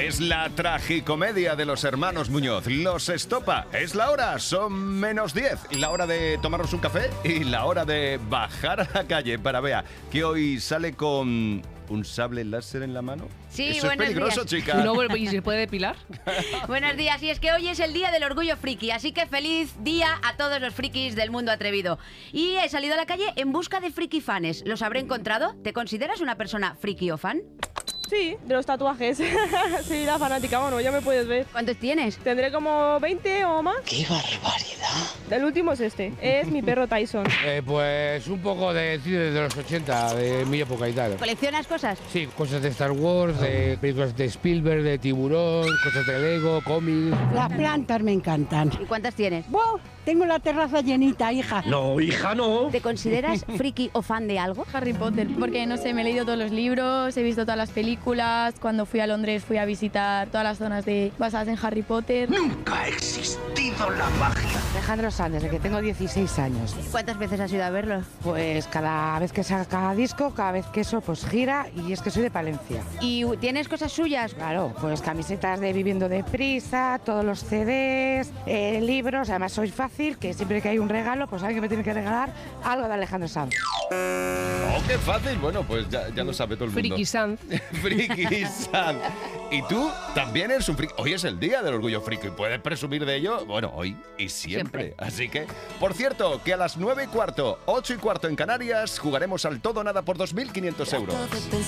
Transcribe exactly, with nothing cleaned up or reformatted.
Es la tragicomedia de los hermanos Muñoz. Los Estopa. Es la hora, son menos diez. La hora de tomarnos un café y la hora de bajar a la calle para Bea, que hoy sale con un sable láser en la mano. Sí, Eso es peligroso, días. chica. No, ¿y se puede depilar? Buenos días, y es que hoy es el día del orgullo friki, así que feliz día a todos los frikis del mundo atrevido. Y he salido a la calle en busca de friki fanes. ¿Los habré encontrado? ¿Te consideras una persona friki o fan? Sí, de los tatuajes. Sí, la fanática, bueno, ya me puedes ver. ¿Cuántos tienes? Tendré como veinte o más. ¡Qué barbaridad! El último es este, es mi perro Tyson. Eh, pues un poco de cine de los ochenta, de mi época y tal. ¿Coleccionas cosas? Sí, cosas de Star Wars, de películas de Spielberg, de Tiburón, cosas de Lego, cómics. Las plantas me encantan. ¿Y cuántas tienes? ¡Wow! Tengo la terraza llenita, hija. No, hija, no. ¿Te consideras friki o fan de algo? Harry Potter, porque no sé, me he leído todos los libros, he visto todas las películas. Cuando fui a Londres fui a visitar todas las zonas de, basadas en Harry Potter. Nunca ha existido la magia. Alejandro Sanz, desde que tengo dieciséis años. ¿Cuántas veces has ido a verlo? Pues cada vez que saca disco, cada vez que eso, pues gira, y es que soy de Palencia. ¿Y tienes cosas suyas? Claro, pues camisetas de Viviendo Deprisa, todos los C Ds, eh, libros, además soy fácil, que siempre que hay un regalo, pues alguien me tiene que regalar algo de Alejandro Sanz. Oh, qué fácil. Bueno, pues ya, ya lo sabe todo el mundo. Friki Sanz. Friki Sanz. ¿Y tú también eres un friki? Hoy es el día del orgullo friki y puedes presumir de ello, bueno, hoy y siempre. siempre. Así que, por cierto, que a las nueve y cuarto, ocho y cuarto en Canarias, jugaremos al todo nada por dos mil quinientos euros.